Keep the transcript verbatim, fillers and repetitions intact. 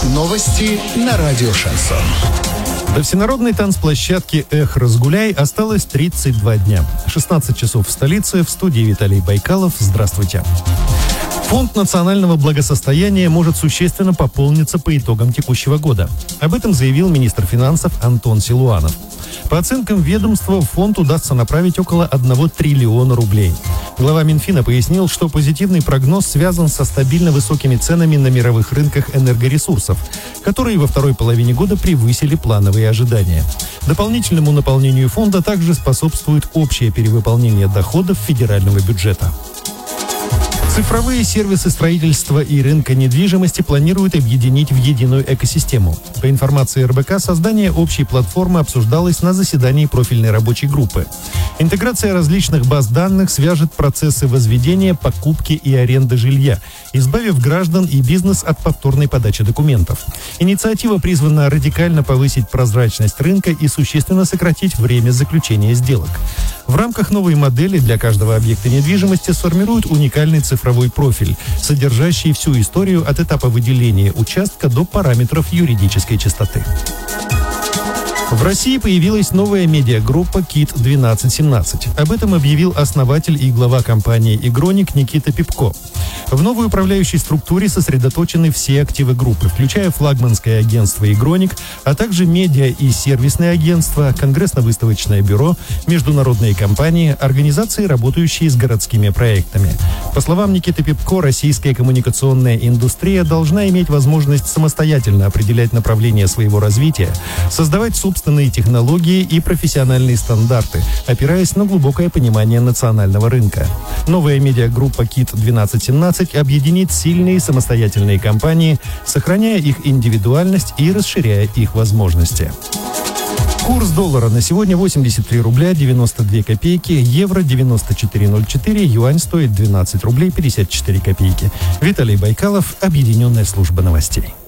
Новости на радио «Шансон». До всенародной танцплощадки «Эх, разгуляй» осталось тридцать два дня. шестнадцать часов в столице. В студии Виталий Байкалов. Здравствуйте. Фонд национального благосостояния может существенно пополниться по итогам текущего года. Об этом заявил министр финансов Антон Силуанов. По оценкам ведомства, в фонд удастся направить около одного триллиона рублей. Глава Минфина пояснил, что позитивный прогноз связан со стабильно высокими ценами на мировых рынках энергоресурсов, которые во второй половине года превысили плановые ожидания. Дополнительному наполнению фонда также способствует общее перевыполнение доходов федерального бюджета. Цифровые сервисы строительства и рынка недвижимости планируют объединить в единую экосистему. По информации эр бэ ка, создание общей платформы обсуждалось на заседании профильной рабочей группы. Интеграция различных баз данных свяжет процессы возведения, покупки и аренды жилья, избавив граждан и бизнес от повторной подачи документов. Инициатива призвана радикально повысить прозрачность рынка и существенно сократить время заключения сделок. В рамках новой модели для каждого объекта недвижимости сформируют уникальный цифровой профиль, содержащий всю историю от этапа выделения участка до параметров юридической чистоты. В России появилась новая медиагруппа КИТ двенадцать семнадцать. Об этом объявил основатель и глава компании «Игроник» Никита Пипко. В новой управляющей структуре сосредоточены все активы группы, включая флагманское агентство «Игроник», а также медиа и сервисные агентства, конгрессно-выставочное бюро, международные компании, организации, работающие с городскими проектами. По словам Никиты Пипко, российская коммуникационная индустрия должна иметь возможность самостоятельно определять направление своего развития, создавать собственные технологии и профессиональные стандарты, опираясь на глубокое понимание национального рынка. Новая медиагруппа КИТ двенадцать семнадцать объединит сильные самостоятельные компании, сохраняя их индивидуальность и расширяя их возможности. Курс доллара на сегодня восемьдесят три рубля девяносто две копейки, евро девяносто четыре ноль четыре, юань стоит двенадцать рублей пятьдесят четыре копейки. Виталий Байкалов, Объединенная служба новостей.